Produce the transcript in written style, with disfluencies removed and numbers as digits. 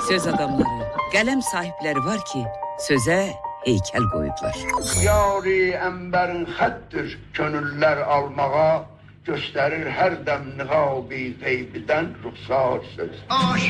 Söz adamları, qələm sahibləri var ki, sözə heykəl qoyublar. Yari əmbərin xəttir könüllər almağa, göstərir hər dəm niqabi qeybidən ruxsar söz.